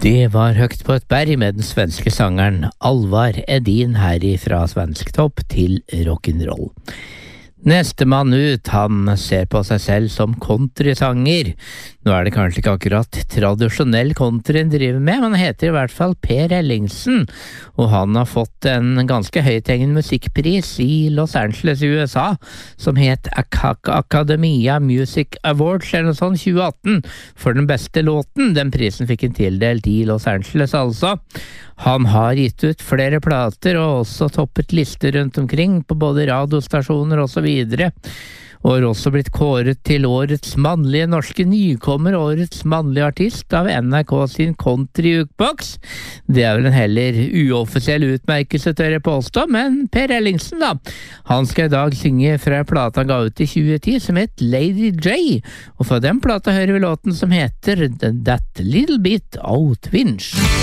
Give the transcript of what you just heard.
Det var høgt på et berg med den svenske sangeren Alvar Edin her ifra svensk topp til rock'n'roll. Neste mann ut, han ser på seg selv som countrysanger. Nå det kanskje ikke akkurat tradisjonell country han driver med, men han heter i hvert fall Per Ellingsen, og han har fått en ganske høythengende musikkpris i Los Angeles i USA, som het Academia Music Awards eller noe sånt 2018, for den beste låten. Den prisen fikk han tildelt i Los Angeles altså. Han har gitt ut flere plater og også toppet lister rundt omkring på både radiostasjoner og så videre, og har også blitt kåret til årets mannlige norske nykommer, årets mannlige artist av NRK sin Country Jukebox. Det vel en heller uoffisiell utmerkelse til å påstå, men Per Ellingsen da, han skal i dag synge fra plata han ga ut i 2010 som het Lady J, og fra den plata hører vi låten som heter That Little Bit Out Winch.